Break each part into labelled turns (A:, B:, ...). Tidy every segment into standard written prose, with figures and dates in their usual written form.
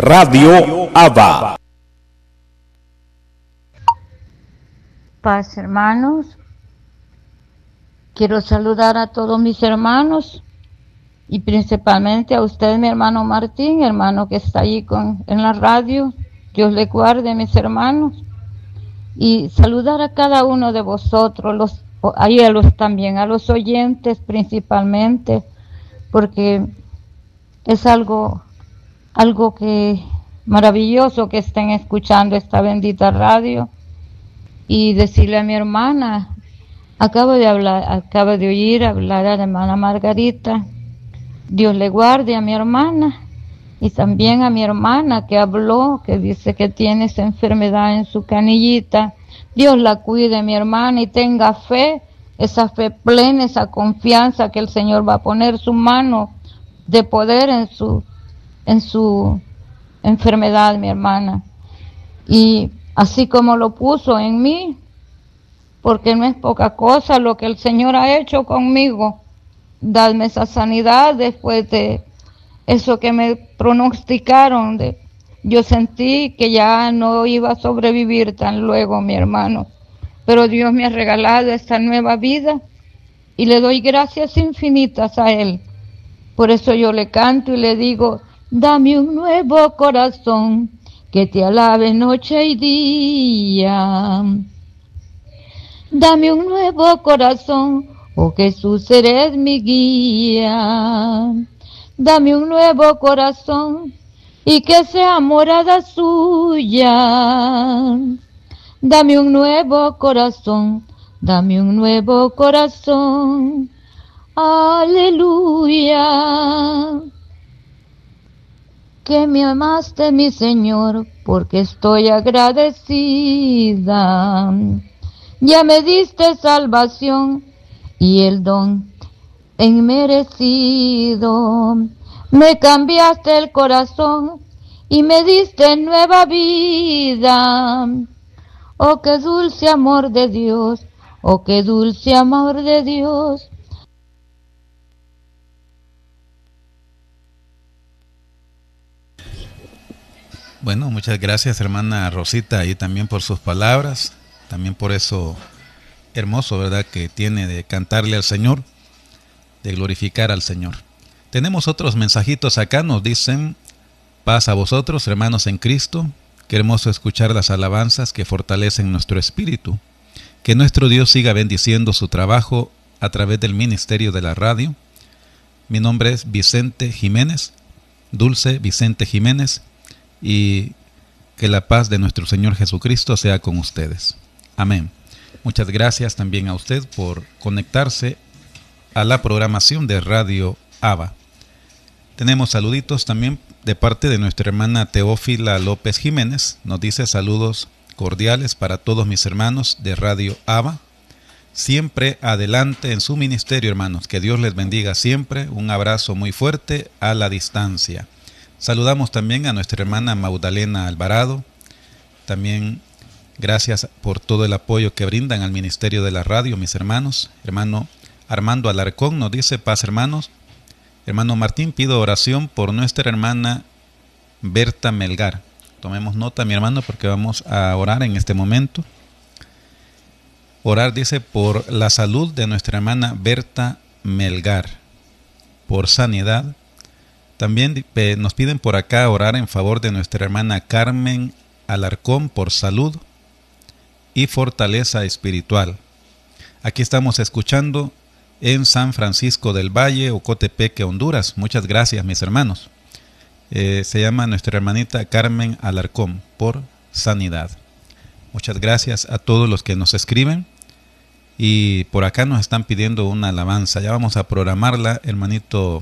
A: Radio Abba.
B: Paz, hermanos. Quiero saludar a todos mis hermanos y principalmente a usted, mi hermano Martín, hermano que está allí en la radio. Dios le guarde, mis hermanos. Y saludar a cada uno de vosotros, también a los oyentes principalmente, porque es algo que maravilloso que estén escuchando esta bendita radio. Y decirle a mi hermana, acabo de oír hablar a la hermana Margarita, Dios le guarde a mi hermana, y también a mi hermana que habló, que dice que tiene esa enfermedad en su canillita. Dios la cuide, mi hermana, y tenga fe, esa fe plena, esa confianza que el Señor va a poner su mano de poder en su enfermedad, mi hermana. Y así como lo puso en mí, porque no es poca cosa lo que el Señor ha hecho conmigo, darme esa sanidad después de eso que me pronosticaron. Yo sentí que ya no iba a sobrevivir tan luego, mi hermano, pero Dios me ha regalado esta nueva vida y le doy gracias infinitas a Él. Por eso yo le canto y le digo, dame un nuevo corazón que te alabe noche y día. Dame un nuevo corazón, oh Jesús, eres mi guía. Dame un nuevo corazón y que sea morada suya. Dame un nuevo corazón, dame un nuevo corazón. Aleluya. Que me amaste, mi Señor, porque estoy agradecida. Ya me diste salvación y el don inmerecido. Me cambiaste el corazón y me diste nueva vida. Oh, qué dulce amor de Dios, oh, qué dulce amor de Dios.
C: Bueno, muchas gracias, hermana Rosita, y también por sus palabras, también por eso hermoso, ¿verdad?, que tiene de cantarle al Señor, de glorificar al Señor. Tenemos otros mensajitos acá, nos dicen, paz a vosotros, hermanos en Cristo, qué hermoso escuchar las alabanzas que fortalecen nuestro espíritu, que nuestro Dios siga bendiciendo su trabajo a través del ministerio de la radio. Mi nombre es Vicente Jiménez, Dulce Vicente Jiménez, y que la paz de nuestro Señor Jesucristo sea con ustedes. Amén. Muchas gracias también a usted por conectarse a la programación de Radio Abba. Tenemos saluditos también de parte de nuestra hermana Teófila López Jiménez. Nos dice saludos cordiales para todos mis hermanos de Radio Abba. Siempre adelante en su ministerio, hermanos. Que Dios les bendiga siempre. Un abrazo muy fuerte a la distancia. Saludamos también a nuestra hermana Magdalena Alvarado. También gracias por todo el apoyo que brindan al ministerio de la radio, mis hermanos. Hermano Armando Alarcón nos dice, paz, hermanos. Hermano Martín, pido oración por nuestra hermana Berta Melgar. Tomemos nota, mi hermano, porque vamos a orar en este momento. Orar, dice, por la salud de nuestra hermana Berta Melgar, por sanidad. También nos piden por acá orar en favor de nuestra hermana Carmen Alarcón por salud y fortaleza espiritual. Aquí estamos escuchando en San Francisco del Valle, Ocotepeque, Honduras. Muchas gracias, mis hermanos. Se llama nuestra hermanita Carmen Alarcón por sanidad. Muchas gracias a todos los que nos escriben. Y por acá nos están pidiendo una alabanza. Ya vamos a programarla, hermanito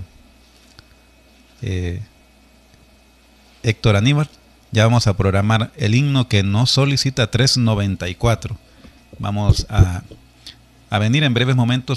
C: Héctor Aníbal. Ya vamos a programar el himno que nos solicita 394. Vamos a venir en breves momentos